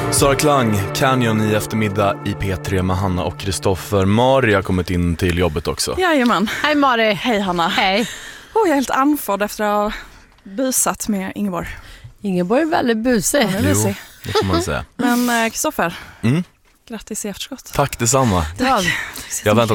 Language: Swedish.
Sara Klang, Canyon i eftermiddag i P3 med Hanna och Kristoffer. Mari har kommit in till jobbet också. Jajamän. Hej Mari. Hej Hanna. Hej. Jag är helt andfådd efter att ha busat med Ingeborg. Ingeborg är väldigt busig. Ja, Jo, det får man säga. Men Kristoffer, Mm. grattis i efterskott. Tack detsamma. Tack. Jag har väntat